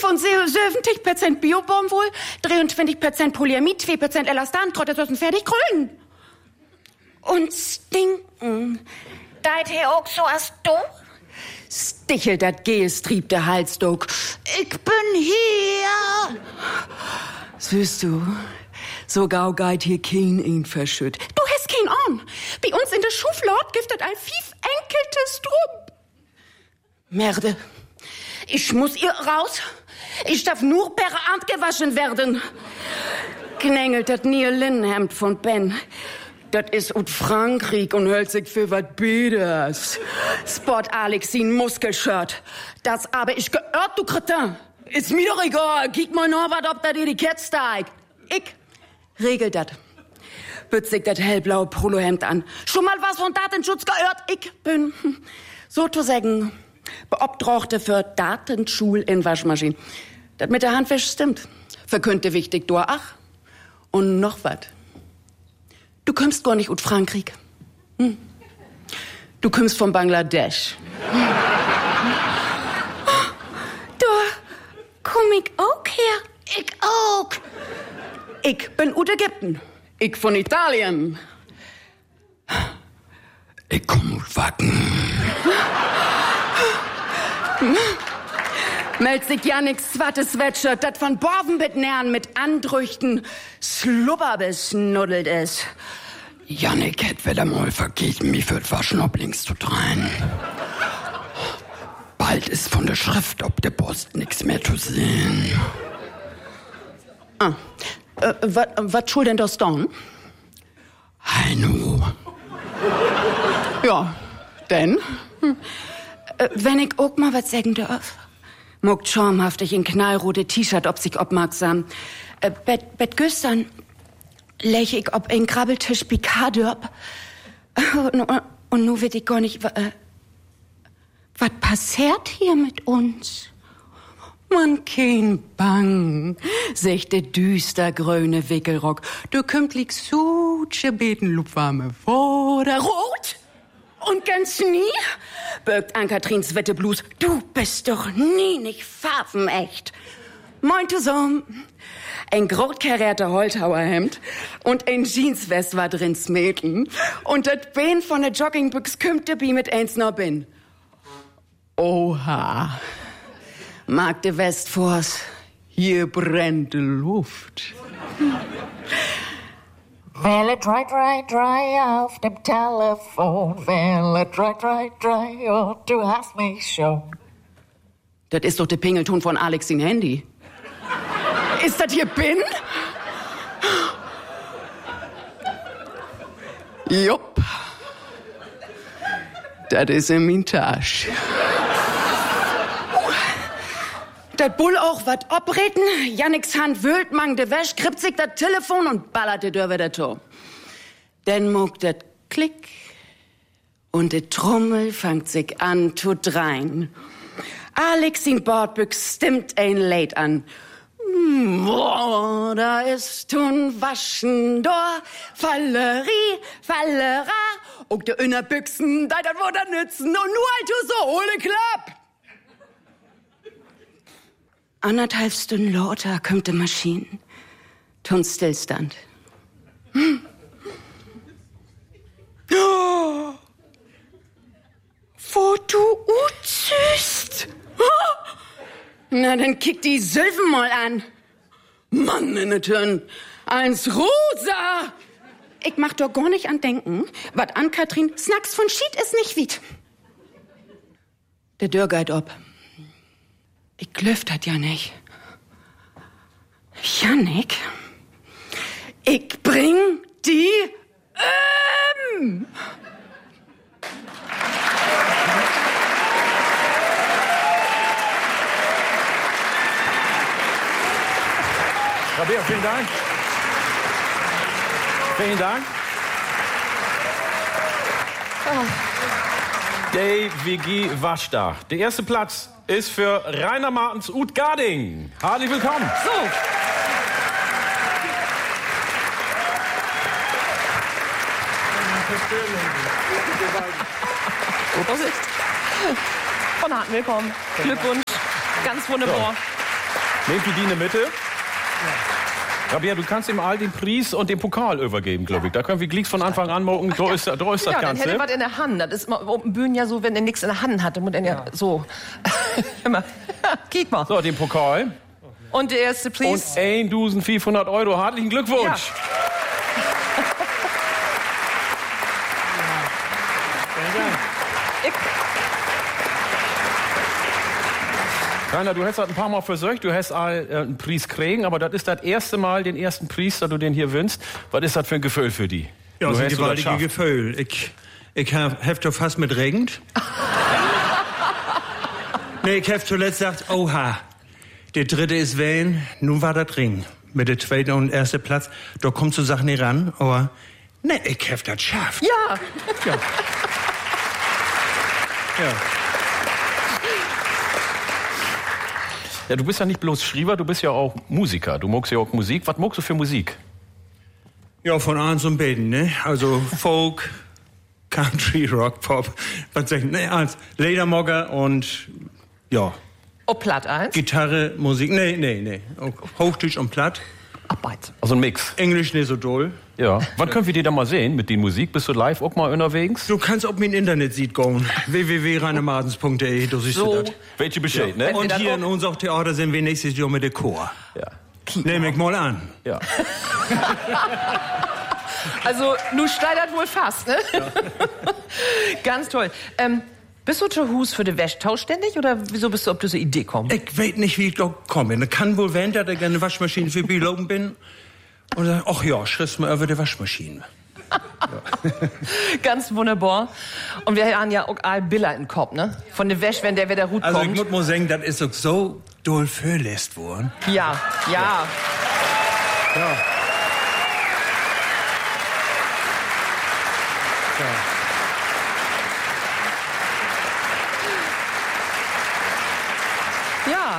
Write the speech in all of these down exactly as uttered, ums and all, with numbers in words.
fünfundsiebzig Prozent Bio-Baumwoll, dreiundzwanzig Prozent Polyamid, zwei Prozent Elastan, trotzdem fertig grün. Und stinken. Deit he auch so as du? Stichelt dat Geestrieb der Halsdog. Ich bin hier. Siehst du, so gau geit hier kein ihn verschütt. Du hast kein an. Bei uns in der Schuflad giftet ein fief enkeltes Drum. Merde. Ich muss ihr raus. Ich darf nur per Hand gewaschen werden. Knängelt dat nie Linnenhemd von Ben. Das ist ut Frankreich und hält sich für wat Bieders. Sport Alexin Muskelshirt. Das aber ich geirrt, du Kretin. Ist mir doch egal. Kiek mal noch wat, ob da die Kette steigt. Ich regel dat. Bütz sich dat hellblaue Polohemd an. Schon mal was von Datenschutz geirrt. Ich bin, so zu sagen, Beobdrochte für Datenschul in Waschmaschinen. Das mit der Handwäsche stimmt. Verkündte wichtig, du ach. Und noch wat. Du kommst gar nicht aus Frankreich. Hm. Du kommst von Bangladesch. Du, komm ich auch her? Ich auch. Ich bin aus Ägypten. Ich von Italien. Ich komm aus Wacken. Meld sich ja nix zwattes Sweatshirt, dat von Borvenbitnern mit Andrüchten Slubber besnuddelt ist. Jannik hätt wieder mal vergeben, mich für Waschen ob links zu dreien. Bald ist von der Schrift ob der Post nix mehr zu sehen. Ah, äh, wat schuld denn das dann? Heino. Ja, denn? Hm. Äh, wenn ich auch mal was sagen darf. Muckt schamhaftig in knallrote T-Shirt ob sich obmerksam. Äh, bet, bet gestern lech ich ob ein Krabbeltisch Picardörb. Und, und, und nu wird ich gar nicht, äh, was passiert hier mit uns? Man kein Bang, sech de düster grüne Wickelrock. Du kümmt lik sutsche beten lupwarme Vorder rot. Und ganz nie birgt Ann-Katrins Wetteblus. Du bist doch nie nicht farbenecht. Moin zusammen. Ein grotkarierter Holthauerhemd und ein Jeanswest war drin's Mädchen. Und das Bein von der Joggingbüchs kümmt dabei mit eins noch bin. Oha. Mag de Westfors, hier brennt die Luft. Welle dry, dry, dry auf dem Telefon. Welle dry, dry, dry, oh, du hast mich schon. Das ist doch der Pingelton von Alex in Handy. Ist das hier Bin? Jupp. Das ist in min Tasch. Dat Bull auch wat obreden, Janniks Hand wühlt, mang de Wäsch, krippt sich dat Telefon und ballert de Dörr wieder to. Denn muckt dat Klick und de Trommel fangt sich an zu drein. Alex in Bordbüchs stimmt ein Lied an. Oh, da ist tun Waschen, da Fallerie, Fallera, und de Innerbüchsen, da dat wo da nützen, und nur halt du so, ohne Klapp. Anderthalb Stunden lauter kommt die Maschine. Tun Stillstand. Hm. Oh. Wo du utzüst. Oh. Na, dann kick die Sylven mal an. Mann, in der Türen. Eins rosa. Ich mach doch gar nicht an denken, wat Ann-Kathrin Snacks von Schied ist nicht wiet. Der Dörr geht ob. Ich glüft hat ja nicht. Jannik, ich bring die ähm. Rabea, vielen Dank. Vielen Dank. Day Vigi Waschda. Der erste Platz ist für Rainer Martens Ut Garding. Herzlich willkommen. So. Vorsicht. Von Harten willkommen. Glückwunsch. Ganz wunderbar. Nehmt die die in die Mitte. Rabea, du kannst ihm all den Preis und den Pokal übergeben, glaube ich. Da können wir gleich von Anfang an morgen, da ist, da ist das ja, Ganze. dann hätte er was in der Hand. Das ist mal auf dem Bühnen ja so, wenn er nichts in der Hand hat, dann muss er ja, ja so. Immer. Kick mal. So, den Pokal. Und der erste Preis. Und eintausendfünfhundert Euro. Herzlichen Glückwunsch. Ja. Rainer, du hast das ein paar Mal versucht, du hast all, äh, einen Preis kriegen, aber das ist das erste Mal, den ersten Preis, dass du den hier wünschst. Was ist das für ein Gefühl für die? Ja, das ist ein hast gewaltiges Gefühl. Ich, ich habe doch fast mit regend. Nee, ich habe zuletzt gesagt, oha, der dritte ist Wellen, nun war das Ring. Mit der zweiten und ersten Platz, da kommt so Sachen nicht ran, aber nee, ich habe das geschafft. Ja. Ja. Ja. Ja, du bist ja nicht bloß Schrieber, du bist ja auch Musiker. Du magst ja auch Musik. Was magst du für Musik? Ja, von A zum Beten, ne? Also Folk, Country, Rock, Pop. Was sag ich? Ne, als Ledermogger und ja. Oh, platt eins? Gitarre, Musik. Nee, nee, nee. Hochdeutsch und platt. Ach, beides. Also ein Mix. Englisch nicht so doll. Ja. Wann können wir die da mal sehen mit der Musik? Bist du live auch mal unterwegs? Du kannst auf mein Internet sieht gehen. w w w punkt rainer martens punkt d e, da siehst So. du das. Welche Bescheid, Ja. ne? Und hier in unserem Theater sind wir nächstes Jahr mit der Chor. Ja. Nehm ich mal an. Ja. Also, nu steigert wohl fast, ne? Ja. Ganz toll. Ähm, bist du zu Hus für den Wäschtausch ständig oder wieso bist du auf diese Idee gekommen? Ich weiß nicht, wie ich da komme. Es kann wohl werden, dass ich eine Waschmaschine für Biologen bin. Und dann, ach ja, schriss mal über die Waschmaschine. Ja. Ganz wunderbar. Und wir haben ja auch all Bilder im Kopf, ne? Von der Wäsche, wenn der wieder gut also kommt. Also ich muss mal sagen, das ist doch so doll verlässt worden. Ja, ja. Ja. Ja. Ja.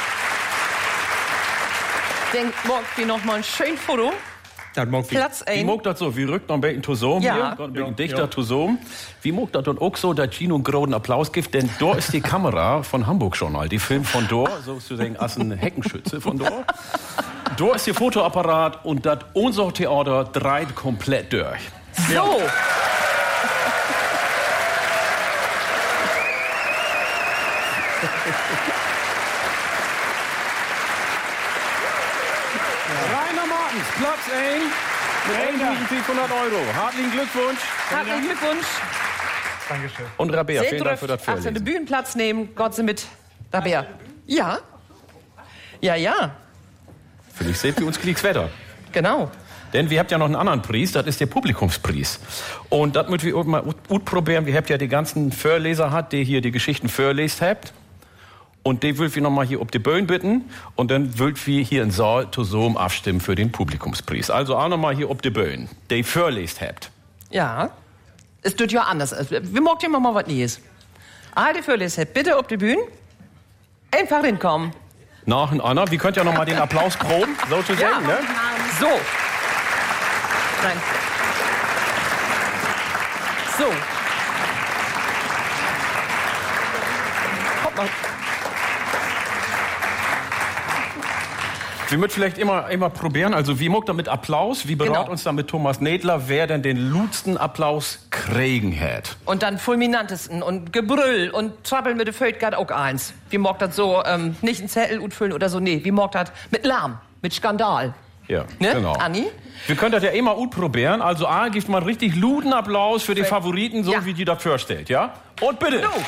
Denk, morgen wir noch mal ein schönes Foto. Das mag Platz Wie ein. mag das so? Wie rückt noch ein bisschen Tosom Ja. hier? Ein bisschen Ja, dichter ja. Tosom. Wie mag das dann auch so, dass Gino einen großen Applaus gibt? Denn da ist die Kamera von Hamburg Journal. Die Film von Dor, so zu sagen, als ein Heckenschütze von Dor. Da ist der Fotoapparat und das unser Theater dreht komplett durch. So. Ja. Rainer Martens, Platz eins mit eintausendfünfhundert Euro. Herzlichen Glückwunsch. Herzlichen Glückwunsch. Dankeschön. Und Rabea, vielen Dank für das Ach, den Vorlesen. Bühnenplatz nehmen. Gott sei mit. Rabea. Ja. Ja, ja. Vielleicht seht ihr uns gleich weiter. Genau. Denn wir habt ja noch einen anderen Preis, das ist der Publikumspreis. Und das müssen wir auch mal gut probieren. Wir habt ja die ganzen Vorleser hat, die hier die Geschichten vorlest habt. Und die will wir noch mal hier auf die Bühne bitten. Und dann will wir hier in Saal zusammen abstimmen für den Publikumspreis. Also auch noch mal hier auf die Bühne, die vorlest habt. Ja. Es tut ja anders. Wir mögen immer mal was Neues. Alle Fürlis, bitte auf die Bühne. Einfach hinkommen. Nacheinander. Wir könnt ja noch mal den Applaus proben, sozusagen, ne? So. Nein. So. Hopp mal. Wir müssen vielleicht immer, immer probieren, also wie mag da mit Applaus, wie beraten Genau. uns da mit Thomas Nedler, wer denn den lutsten Applaus kriegen hat. Und dann fulminantesten und Gebrüll und Trappeln mit der Fötgard auch eins. Wie mag das so, ähm, nicht einen Zettel utfüllen oder so, nee, wie mag das mit Lärm, mit Skandal. Ja, Ne, genau. Anni? Wir können das ja immer gut probieren, also A, gibt mal einen richtig luden Applaus für die Favoriten, so Ja. wie die das vorstellt, ja? Und bitte. Du.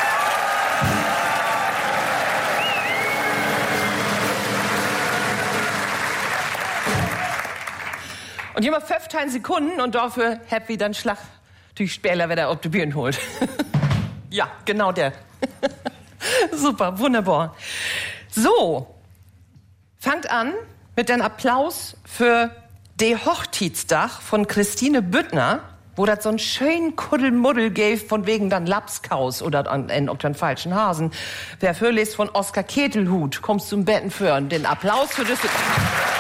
Und immer fünfzehn Sekunden und dafür habt ihr dann Schlag durch Späler, wenn er auf die Bühne holt. Ja, genau der. Super, wunderbar. So, fangt an mit dem Applaus für den Hochzeitsdach von Christine Büttner, wo das so einen schönen Kuddelmuddel gäbe von wegen dann Lapskaus oder an, an, an den falschen Hasen. Wer vorliest von Oskar Ketelhut, kommst zum Betten führen. Den Applaus für das...